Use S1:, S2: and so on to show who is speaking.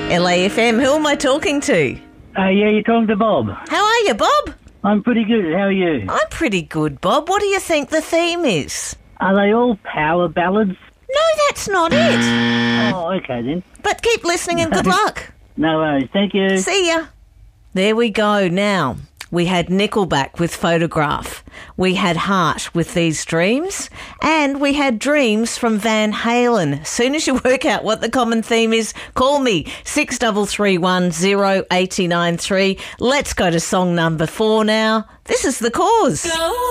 S1: LAFM, who am I talking to?
S2: Yeah, you're talking to Bob.
S1: How are you, Bob?
S2: I'm pretty good. How are you?
S1: I'm pretty good, Bob. What do you think the theme is?
S2: Are they all power ballads?
S1: No, that's not it.
S2: Oh, okay then.
S1: But keep listening and good luck.
S2: No worries. Thank you.
S1: See ya. There we go. Now, we had Nickelback with Photograph. We had Heart with These Dreams. And we had Dreams from Van Halen. As soon as you work out what the common theme is, call me 6331 0893. Let's go to song number 4 now. This is The Cause. Go.